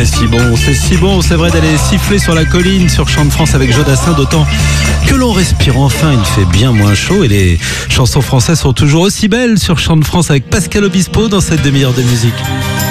c'est si bon, c'est vrai d'aller siffler sur la colline sur Chant de France avec Jodassin, d'autant que l'on respire enfin, il fait bien moins chaud et les chansons françaises sont toujours aussi belles sur Chant de France avec Pascal Obispo dans cette demi-heure de musique.